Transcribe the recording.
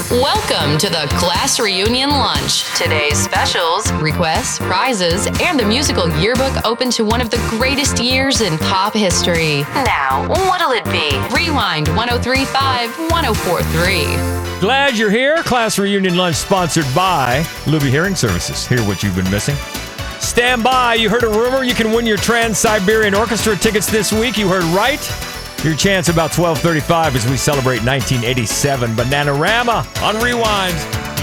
Welcome to the Class Reunion Lunch. Today's specials, requests, prizes, and the musical yearbook open to one of the greatest years in pop history. Now, what'll it be? Rewind 1035 1043. Glad you're here. Class Reunion Lunch sponsored by Luby Hearing Services. Hear what you've been missing. Stand by. You heard a rumor you can win your Trans-Siberian Orchestra tickets this week. You heard right. Your chance about 12:35 as we celebrate 1987 Bananarama on Rewind.